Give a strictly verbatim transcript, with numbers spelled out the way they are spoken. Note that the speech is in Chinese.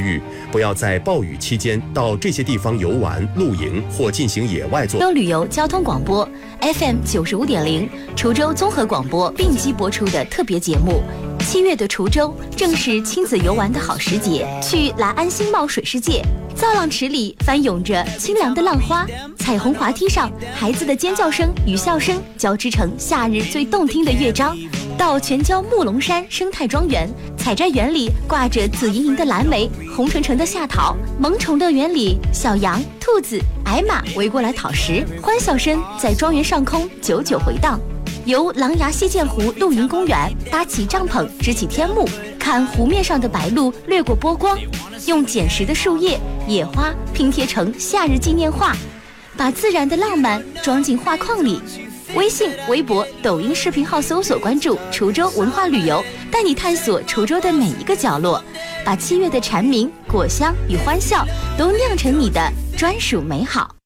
不要在暴雨期间到这些地方游玩、露营或进行野外作。 由旅游交通广播 F M 九十五点零、滁州综合广播并机播出的特别节目。七月的滁州正是亲子游玩的好时节，去来安新茂水世界，造浪池里翻涌着清凉的浪花，彩虹滑梯上孩子的尖叫声与笑声交织成夏日最动听的乐章。到全椒木龙山生态庄园，采摘园里挂着紫莹莹的蓝莓，红橙橙的夏桃。萌宠乐园里，小羊、兔子、矮马围过来讨食，欢笑声在庄园上空久久回荡。由狼牙溪涧湖露营公园搭起帐篷，支起天幕，看湖面上的白鹭掠过波光，用捡拾的树叶、野花拼贴成夏日纪念画，把自然的浪漫装进画框里。微信、微博、抖音视频号搜索关注滁州文化旅游，带你探索滁州的每一个角落，把七月的蝉鸣、果香与欢笑都酿成你的专属美好。